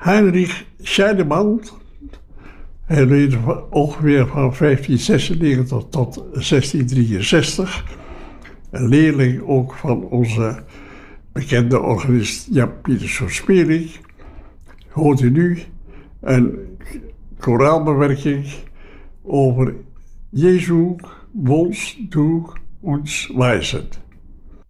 Heinrich Scheidemann, hij leefde ongeveer van 1596 tot 1663. Een leerling ook van onze bekende organist Jan Pieters van Speering. Hoort u nu een koraalbewerking over Jesu, ons, du, uns weisen.